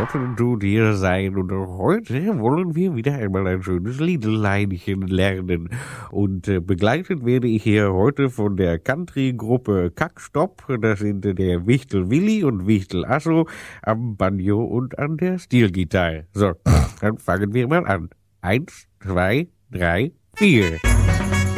Flotten tut hier sein und heute wollen wir wieder einmal ein schönes Liedeleinchen lernen. Und begleitet werde ich hier heute von der Country-Gruppe Kackstopp. Das sind der Wichtel Willi und Wichtel Asso am Banjo und an der Steelgitarre. So, dann fangen wir mal an. 1, 2, 3, 4.